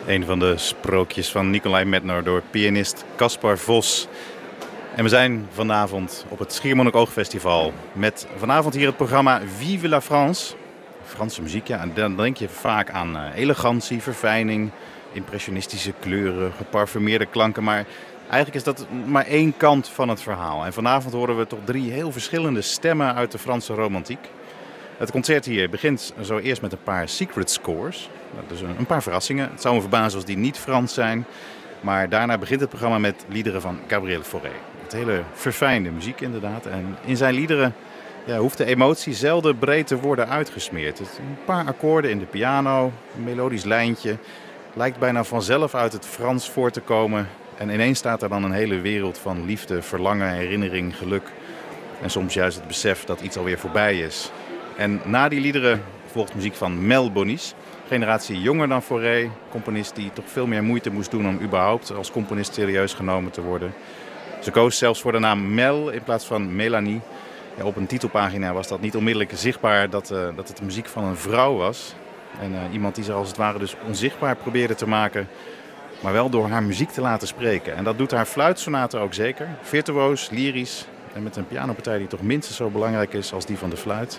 Een van de sprookjes van Nicolai Medtner door pianist Caspar Vos. En we zijn vanavond op het Schiermonnikoog-festival met vanavond hier het programma Vive la France. Franse muziek, ja. En dan denk je vaak aan elegantie, verfijning, impressionistische kleuren, geparfumeerde klanken. Maar eigenlijk is dat maar één kant van het verhaal. En vanavond horen we toch 3 heel verschillende stemmen uit de Franse romantiek. Het concert hier begint zo eerst met een paar secret scores. Dus een paar verrassingen. Het zou me verbazen als die niet Frans zijn. Maar daarna begint het programma met liederen van Gabriel Fauré. Het hele verfijnde muziek inderdaad. En in zijn liederen hoeft de emotie zelden breed te worden uitgesmeerd. Een paar akkoorden in de piano, een melodisch lijntje. Lijkt bijna vanzelf uit het Frans voor te komen. En ineens staat er dan een hele wereld van liefde, verlangen, herinnering, geluk. En soms juist het besef dat iets alweer voorbij is. En na die liederen volgt muziek van Mel Bonis. Generatie jonger dan Fauré. Componist die toch veel meer moeite moest doen om überhaupt als componist serieus genomen te worden. Ze koos zelfs voor de naam Mel in plaats van Melanie. Ja, op een titelpagina was dat niet onmiddellijk zichtbaar dat het de muziek van een vrouw was. En iemand die zich als het ware dus onzichtbaar probeerde te maken, maar wel door haar muziek te laten spreken. En dat doet haar fluitsonate ook zeker. Virtuoos, lyrisch en met een pianopartij die toch minstens zo belangrijk is als die van de fluit.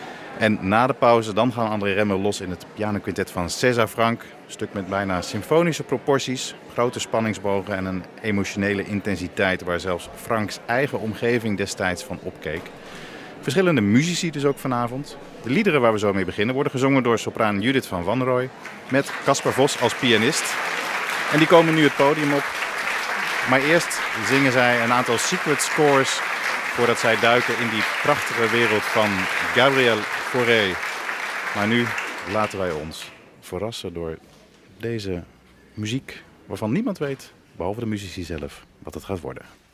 En na de pauze dan gaan André Remmel los in het pianoquintet van César Franck. Een stuk met bijna symfonische proporties, grote spanningsbogen en een emotionele intensiteit waar zelfs Franks eigen omgeving destijds van opkeek. Verschillende muzici dus ook vanavond. De liederen waar we zo mee beginnen worden gezongen door sopraan Judith van Wanrooy met Caspar Vos als pianist. En die komen nu het podium op. Maar eerst zingen zij een aantal secret scores voordat zij duiken in die prachtige wereld van Gabriel Fauré. Maar nu laten wij ons verrassen door deze muziek waarvan niemand weet, behalve de muzici zelf, wat het gaat worden.